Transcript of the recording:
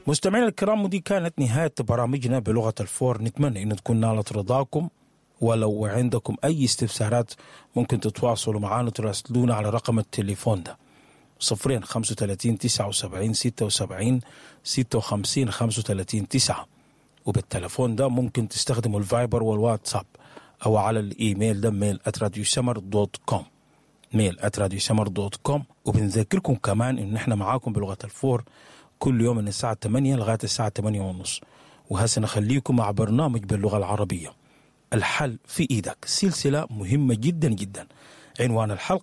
مستمعينا الكرام، ودي كانت نهاية برامجنا بلغة الفور. نتمنى أن تكون نالت رضاكم، ولو عندكم أي استفسارات ممكن تتواصلوا معنا وتراسلونا على رقم التليفون ده 35 79 76 56 35 9، وبالتليفون ده ممكن تستخدموا الفايبر والواتساب، أو على الإيميل ده mail@radiosummer.com mail@radiosummer.com. وبنذكركم كمان إن إحنا معاكم بلغة الفور كل يوم من الساعة 8 لغاية الساعة 8:30. وهسه نخليكم مع برنامج باللغة العربية، الحل في إيدك، سلسلة مهمة جدا جدا. عنوان الحلقة